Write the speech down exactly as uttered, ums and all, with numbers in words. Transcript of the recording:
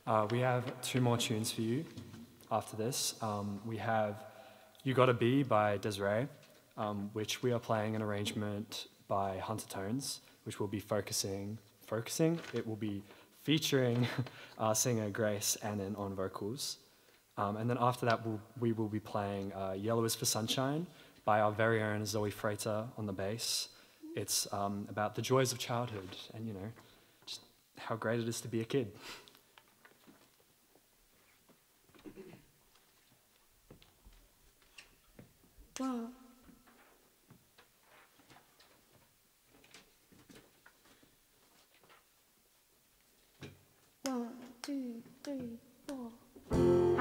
Uh, we have two more tunes for you after this. Um, we have You Gotta Be by Desiree, um, which we are playing an arrangement by Hunter Tones, which will be focusing, focusing, it will be featuring our singer Grace Annan on vocals. Um, and then after that, we'll, we will be playing uh, Yellow is for Sunshine by our very own Zoe Freighter on the bass. It's um, about the joys of childhood and, you know, just how great it is to be a kid. One.